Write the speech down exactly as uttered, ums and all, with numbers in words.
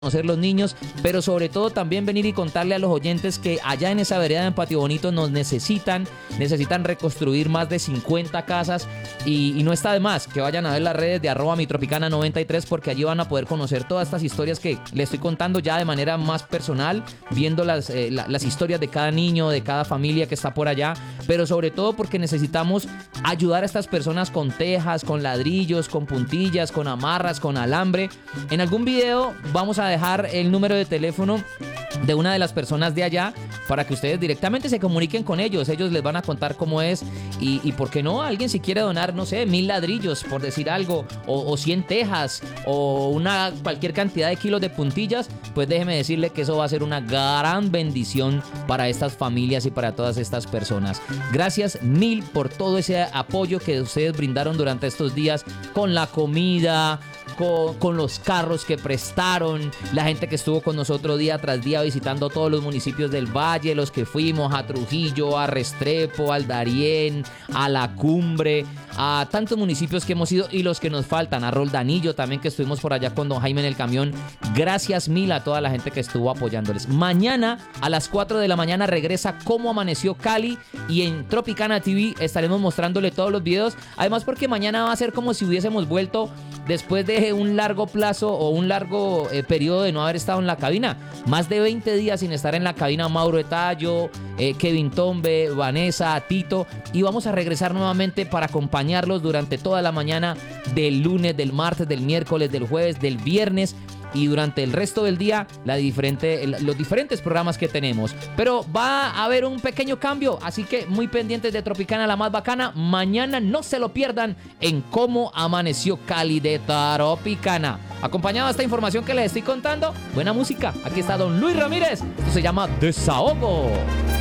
conocer los niños, pero sobre todo también venir y contarle a los oyentes que allá en esa vereda en Patio Bonito nos necesitan, necesitan reconstruir más de cincuenta casas y, y no está de más que vayan a ver las redes de arroba mi tropicana noventa y tres porque allí van a poder conocer todas estas historias que les estoy contando ya de manera más personal, viendo las, eh, la, las historias de cada niño, de cada familia que está por allá, pero sobre todo porque necesitamos ayudar a estas personas con tejas, con ladrillos, con puntillas, con amarras, con alambre. En algún video vamos a dejar el número de teléfono de una de las personas de allá para que ustedes directamente se comuniquen con ellos. Ellos les van a contar cómo es y, y por qué no, alguien si quiere donar, no sé, mil ladrillos, por decir algo, o, o cien tejas, o una cualquier cantidad de kilos de puntillas, pues déjeme decirle que eso va a ser una gran bendición para estas familias y para todas estas personas. Gracias mil por todo ese apoyo que ustedes brindaron durante estos días con la comida, Con, con los carros que prestaron, la gente que estuvo con nosotros día tras día visitando todos los municipios del valle, los que fuimos a Trujillo, a Restrepo, al Darién, a La Cumbre, a tantos municipios que hemos ido y los que nos faltan, a Roldanillo también que estuvimos por allá con don Jaime en el camión. Gracias mil a toda la gente que estuvo apoyándoles. Mañana a las cuatro de la mañana regresa Cómo Amaneció Cali y en Tropicana T V estaremos mostrándole todos los videos, además porque mañana va a ser como si hubiésemos vuelto después de un largo plazo o un largo eh, periodo de no haber estado en la cabina. Más de veinte días sin estar en la cabina. Mauro Etallo, eh, Kevin Tombe, Vanessa, Tito. Y vamos a regresar nuevamente para acompañarlos durante toda la mañana del lunes, del martes, del miércoles, del jueves, del viernes. Y durante el resto del día la diferente, los diferentes programas que tenemos. Pero va a haber un pequeño cambio, así que muy pendientes de Tropicana, la más bacana. Mañana no se lo pierdan en Cómo Amaneció Cali de Tropicana. Acompañado de esta información que les estoy contando, buena música. Aquí está don Luis Ramírez. Esto se llama Desahogo.